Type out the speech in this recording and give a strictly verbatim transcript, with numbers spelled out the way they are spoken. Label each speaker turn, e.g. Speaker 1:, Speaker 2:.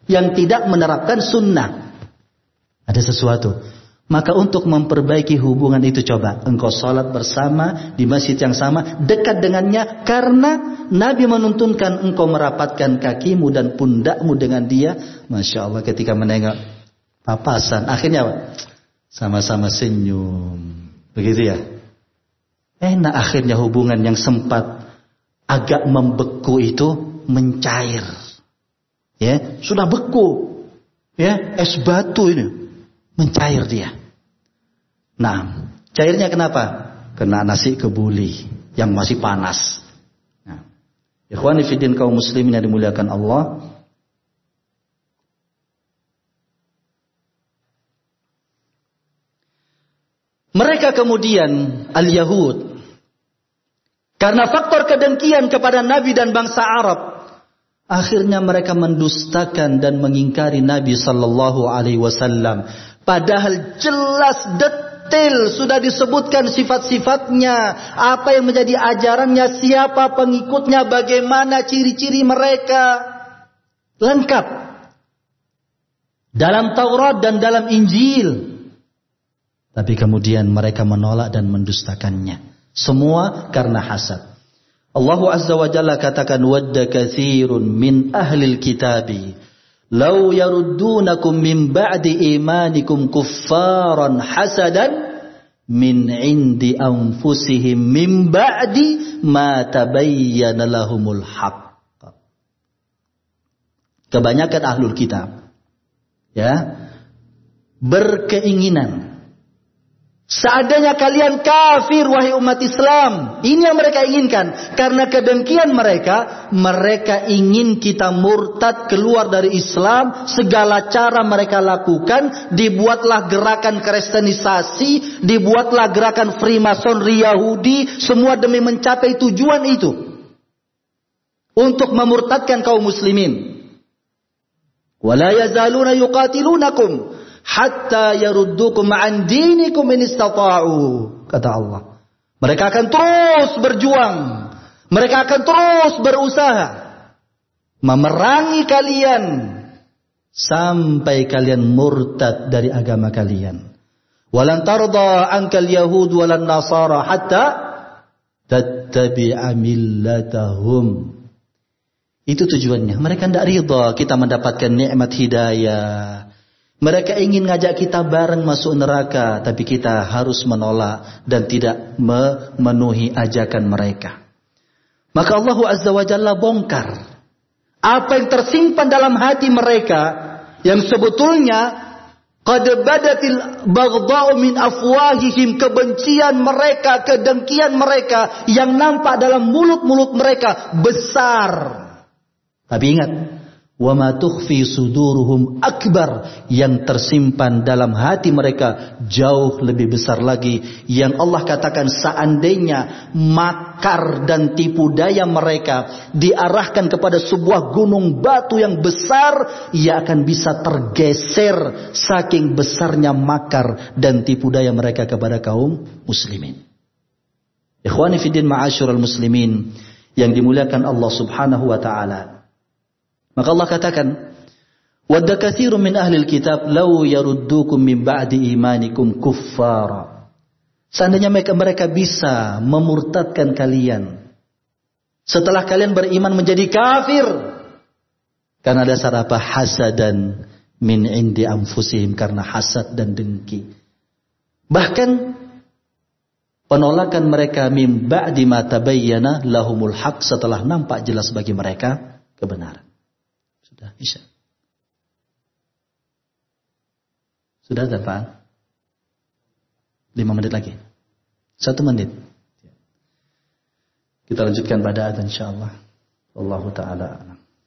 Speaker 1: yang tidak menerapkan sunnah. Ada sesuatu. Maka untuk memperbaiki hubungan itu, coba engkau sholat bersama di masjid yang sama, dekat dengannya, karena Nabi menuntunkan engkau merapatkan kakimu dan pundakmu dengan dia. Masya Allah, ketika menengok papasan, akhirnya apa? Sama-sama senyum. Begitu ya. Enak akhirnya hubungan yang sempat agak membeku itu mencair. Ya, sudah beku. Ya, es batu ini mencair dia. Nah, cairnya kenapa? Kena nasi kebuli yang masih panas. Nah, ikhwani fiddin kaum muslimin yang dimuliakan Allah. Mereka kemudian al-Yahud, karena faktor kedengkian kepada Nabi dan bangsa Arab, akhirnya mereka mendustakan dan mengingkari Nabi sallallahu alaihi wasallam. Padahal jelas detail sudah disebutkan sifat-sifatnya, apa yang menjadi ajarannya, siapa pengikutnya, bagaimana ciri-ciri mereka. Lengkap. Dalam Taurat dan dalam Injil. Tapi kemudian mereka menolak dan mendustakannya. Semua karena hasad. Allah Azza wa Jalla katakan, wadda katsirun min ahlil kitabi law yaruddunakum min ba'di imanikum kuffaran hasadan min indi anfusihim min ba'di ma tabayyana lahumul haqq. Kebanyakan ahlul kitab ya berkeinginan, seandainya kalian kafir wahai umat Islam. Ini yang mereka inginkan. Karena kedengkian mereka, mereka ingin kita murtad keluar dari Islam. Segala cara mereka lakukan. Dibuatlah gerakan kristenisasi, dibuatlah gerakan Freemasonry Yahudi, semua demi mencapai tujuan itu, untuk memurtadkan kaum muslimin. Wala yazaluna yuqatilunakum hatta yaruddukum an dinikum in istata'u, kata Allah. Mereka akan terus berjuang, mereka akan terus berusaha memerangi kalian sampai kalian murtad dari agama kalian. Walan tarda ankal yahud walan nasara hatta tattabi'a millatahum. Itu tujuannya. Mereka tidak ridha kita mendapatkan nikmat hidayah. Mereka ingin ngajak kita bareng masuk neraka, tapi kita harus menolak dan tidak memenuhi ajakan mereka. Maka Allah Azza wa Jalla bongkar apa yang tersimpan dalam hati mereka, yang sebetulnya qad badatil baghdha'u min afwahihim, kebencian mereka, kedengkian mereka yang nampak dalam mulut-mulut mereka besar. Tapi ingat, wa ma tukhfi suduruhum akbar, yang tersimpan dalam hati mereka jauh lebih besar lagi. Yang Allah katakan, seandainya makar dan tipu daya mereka diarahkan kepada sebuah gunung batu yang besar, ia akan bisa tergeser saking besarnya makar dan tipu daya mereka kepada kaum muslimin. Ikhwani fiddin ma'asyiral muslimin yang dimuliakan Allah Subhanahu wa taala. Maka Allah katakan, wadda katsirun min ahlil kitab law yaruddukum min ba'di imanikum kuffara. Seandainya mereka, mereka bisa memurtadkan kalian setelah kalian beriman menjadi kafir, karena dasar apa? Hasadan min indi anfusihim, karena hasad dan dengki. Bahkan penolakan mereka min ba'di ma tabayyana lahumul haq, setelah nampak jelas bagi mereka kebenaran. Sudah Isya. Sudah dapat? Lima menit lagi. Satu menit. Kita lanjutkan pada adzan insyaallah. Wallahu taala a'lam.